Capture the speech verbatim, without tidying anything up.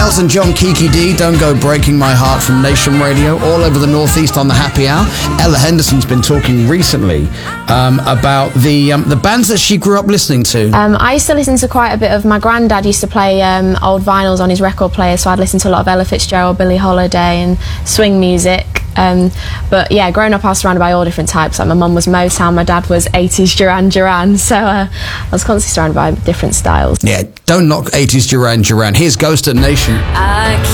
Nails and John Kiki D, Don't Go Breaking My Heart from Nation Radio, all over the Northeast on the Happy Hour. Ella Henderson's been talking recently um, about the um, the bands that she grew up listening to. Um, I used to listen to quite a bit of, my granddad used to play um, old vinyls on his record player, so I'd listen to a lot of Ella Fitzgerald, Billie Holiday and swing music. Um, but yeah, growing up I was surrounded by all different types. Like my mum was Motown, my dad was eighties Duran Duran, so uh, I was constantly surrounded by different styles. Yeah, don't knock eighties Duran Duran. Here's Ghost at Nation. I